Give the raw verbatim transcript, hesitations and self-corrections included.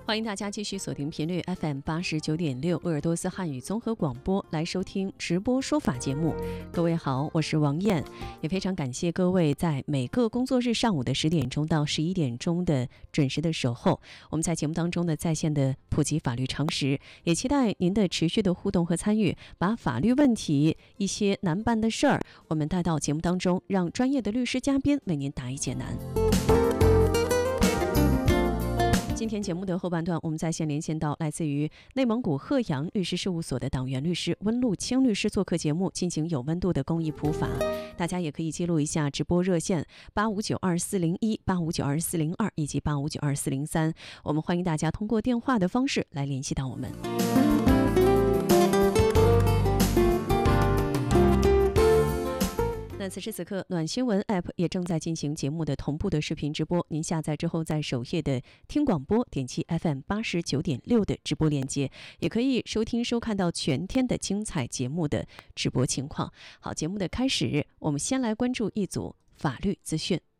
欢迎大家继续锁定频率 F M 八十九点六鄂尔多斯汉语综合广播来收听直播说法节目。各位好，我是王燕，也非常感谢各位在每个工作日上午的十点钟到十一点钟的准时的守候。我们在节目当中的在线的普及法律常识，也期待您的持续的互动和参与，把法律问题一些难办的事儿，我们带到节目当中，让专业的律师嘉宾为您答疑解难。今天节目的后半段，我们在线连线到来自于内蒙古鹤阳律师事务所的党员律师温路清律师做客节目，进行有温度的公益普法。大家也可以记录一下直播热线八五九二四零一、八五九二四零二以及八五九二四零三，我们欢迎大家通过电话的方式来联系到我们。那此时此刻，暖新闻 App 也正在进行节目的同步的视频直播。您下载之后，在首页的听广播点击 F M 八十九点六的直播链接，也可以收听收看到全天的精彩节目的直播情况。好，节目的开始，我们先来关注一组法律资讯。